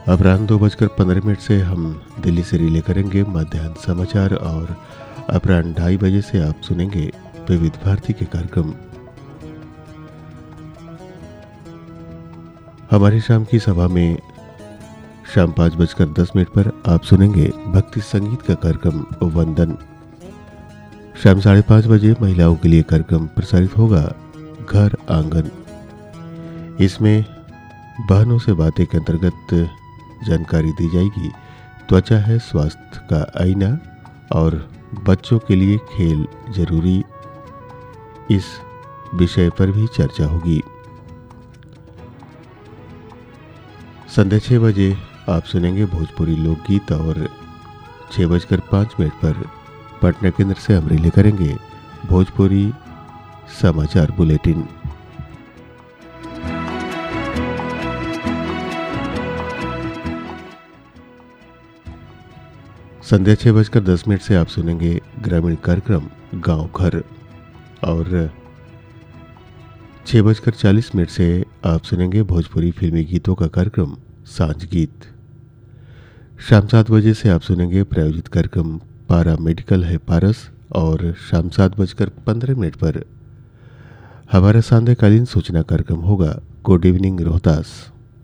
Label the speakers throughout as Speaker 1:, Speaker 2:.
Speaker 1: अपराह्न 2:15 से हम दिल्ली से रिले करेंगे मध्याह्न समाचार और अपराह्न 2:30 से आप सुनेंगे विविध भारती के कार्यक्रम। हमारी शाम की सभा में शाम 5:10 पर आप सुनेंगे भक्ति संगीत का कार्यक्रम वंदन। शाम 5:30 महिलाओं के लिए कार्यक्रम प्रसारित होगा घर आंगन। इसमें बहनों से बातें के अंतर्गत जानकारी दी जाएगी त्वचा है स्वास्थ्य का आईना और बच्चों के लिए खेल जरूरी, इस विषय पर भी चर्चा होगी। संध्या 6 बजे आप सुनेंगे भोजपुरी लोकगीत और 6:05 पर पटना केंद्र से हम रिले करेंगे भोजपुरी समाचार बुलेटिन। संध्या 6:10 से आप सुनेंगे ग्रामीण कार्यक्रम गांव घर और 6:40 से आप सुनेंगे भोजपुरी फिल्मी गीतों का कार्यक्रम सांझ गीत। शाम 7 बजे से आप सुनेंगे प्रायोजित कार्यक्रम पारा मेडिकल है पारस और शाम 7:15 पर हमारा सांध्यकालीन सूचना कार्यक्रम होगा गुड इवनिंग रोहतास।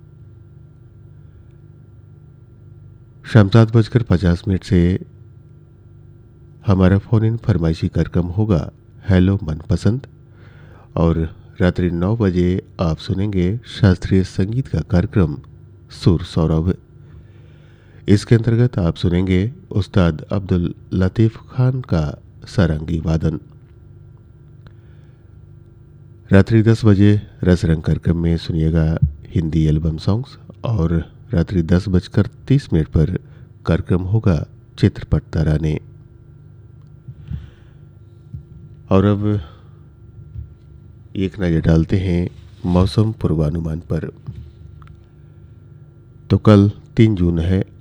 Speaker 1: शाम 7:50 से हमारा फोन इन फरमाइशी कार्यक्रम होगा हेलो मनपसंद और रात्रि 9 बजे आप सुनेंगे शास्त्रीय संगीत का कार्यक्रम सुर सौरभ। इसके अंतर्गत आप सुनेंगे उस्ताद अब्दुल लतीफ खान का सारंगी वादन। रात्रि 10 बजे रसरंग कार्यक्रम में सुनिएगा हिंदी एल्बम सॉन्ग्स और रात्रि 10:30 पर कार्यक्रम होगा चित्रपट तराने। और अब एक नजर डालते हैं मौसम पूर्वानुमान पर। तो कल 3 जून है